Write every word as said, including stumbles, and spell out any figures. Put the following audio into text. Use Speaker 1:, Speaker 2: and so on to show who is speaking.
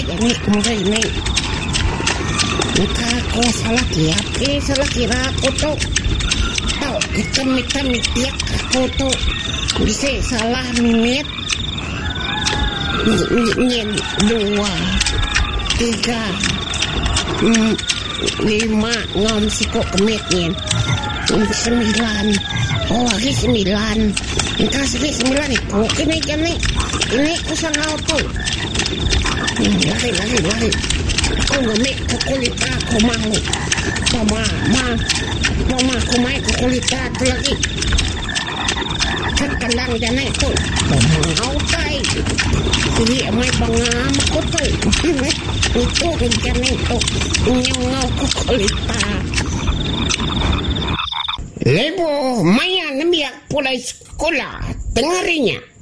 Speaker 1: ini kembali ini. Entah aku salah kira, eh salah kira aku tuh. Tahu hitam-hitam tiap aku tuh bisa salah minit. Nyen dua, tiga, mm, lima ngom siko kemit nyen. Sembilan, oh lagi sembilan. Entah segi sembilan itu, ini ini ini kusang auto. Lari lari lari. Aku ngemik kukulita aku mau. Mama ma, mama aku main kukulita tu lagi. Kan kandang jana itu, mau tay. Jadi main bangam aku tu. Itu kan itu nyengau kukulita. Lebo maya namiak pulai sekolah tengarinya.